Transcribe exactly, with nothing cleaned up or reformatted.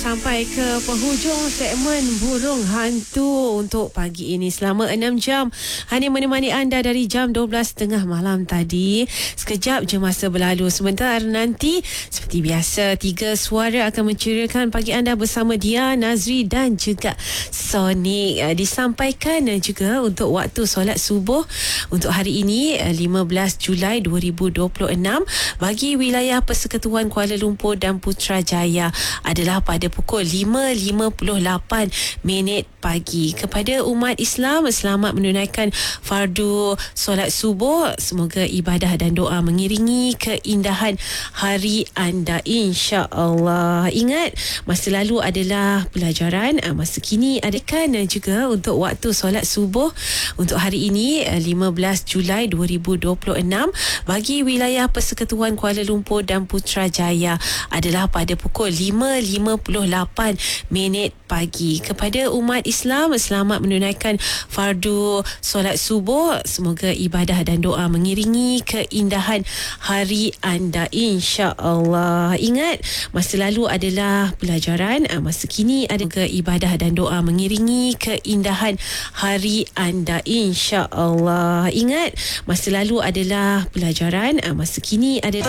Sampai ke penghujung segmen Burung Hantu untuk pagi ini. Selama enam jam hanya menemani anda dari jam dua belas tiga puluh malam tadi. Sekejap je masa berlalu. Sebentar nanti seperti biasa tiga suara akan menceriakan pagi anda bersama Dia, Nazri dan juga Sonic. Disampaikan juga untuk waktu solat subuh untuk hari ini lima belas Julai dua ribu dua puluh enam bagi wilayah Persekutuan Kuala Lumpur dan Putrajaya adalah pada pukul lima lima puluh lapan minit pagi. Kepada umat Islam, selamat menunaikan fardu solat subuh. Semoga ibadah dan doa mengiringi keindahan hari anda, insya-Allah. Ingat, masa lalu adalah pelajaran, masa kini adakan juga untuk waktu solat subuh untuk hari ini lima belas Julai dua ribu dua puluh enam bagi wilayah Persekutuan Kuala Lumpur dan Putrajaya adalah pada pukul lima lima puluh lapan minit pagi. Kepada umat Islam, selamat menunaikan fardu solat subuh. Semoga ibadah dan doa mengiringi keindahan hari anda, insya-Allah. Ingat, masa lalu adalah pelajaran, masa kini ada ke ibadah dan doa mengiringi keindahan hari anda, insya-Allah. Ingat, masa lalu adalah pelajaran, masa kini ada